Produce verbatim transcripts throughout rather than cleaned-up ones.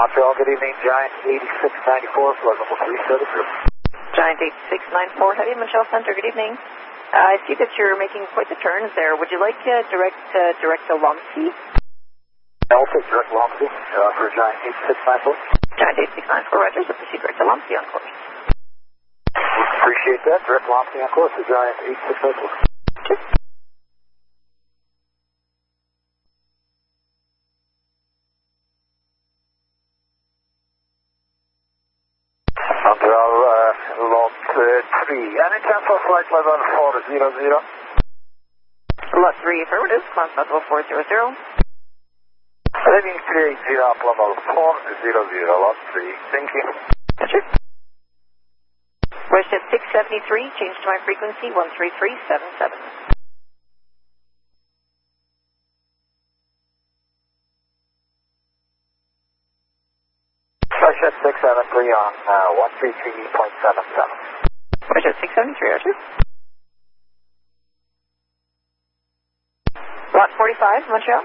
Montreal, good evening, Giant eighty-six ninety-four, flight level three seven zero. Giant eighty-six ninety-four, heavy Montreal Center, good evening. Uh, I see that you're making quite the turns there. Would you like uh, direct uh, direct to Lomsey? I'll take direct Lomsey uh, for Giant eighty-six ninety-four. Giant eighty-six ninety-four, Roger, so proceed direct to Lomsey on course. Appreciate that. Direct Lomsey on course to Giant eighty-six ninety-four. Cheers. Montreal, uh, lot uh, three. Any chance for flight level four zero zero? Lot three, affirmative, climb level four zero zero. Heading three eighty, level four zero zero, lot three. Thank you. Roger. West at six seventy-three, change to my frequency, one three three seven seven. West at six seventy-three on uh, one three three point seven seven. West at six seventy-three, Roger. Lot forty-five, Montreal.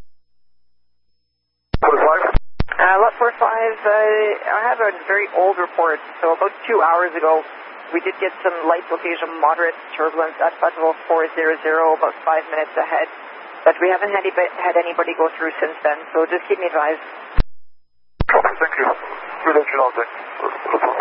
forty-five? Uh, lot forty-five, uh, I have a very old report, so about two hours ago, we did get some light location moderate turbulence at flight level four zero zero, about five minutes ahead, but we haven't had, any, had anybody go through since then, so just keep me advised. Okay, thank you. Good that you know that.